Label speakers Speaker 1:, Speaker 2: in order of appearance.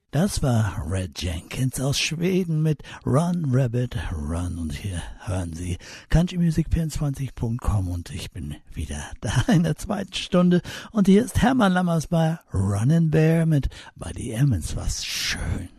Speaker 1: Das war Red Jenkins aus Schweden mit Run Rabbit Run und hier hören Sie countrymusic24.com und ich bin wieder da in der zweiten Stunde und hier ist Hermann Lammers bei Running Bear mit Buddy Emmons, was schön.